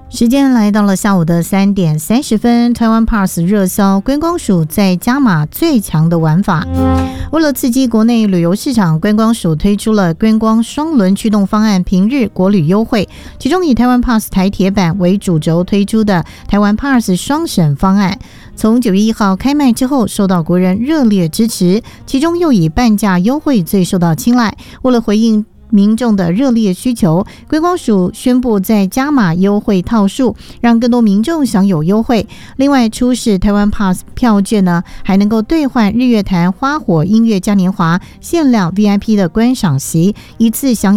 时间来到了下午的3点30分，台湾 Pass 热销，观光署在加码最强的玩法。为了刺激国内旅游市场，观光署推出了观光双轮驱动方案平日国旅优惠，其中以台湾 Pass 台铁版为主轴推出的台湾 Pass 双省方案，从9月1号开卖之后受到国人热烈支持，其中又以半价优惠最受到青睐。为了回应民众的热烈需求，观光署宣布再加码优惠套数，让更多民众享有优惠。另外，出示台湾 Pass 票券呢，还能够兑换日月潭花火音乐嘉年华限量 VIP 的观赏席，一次享有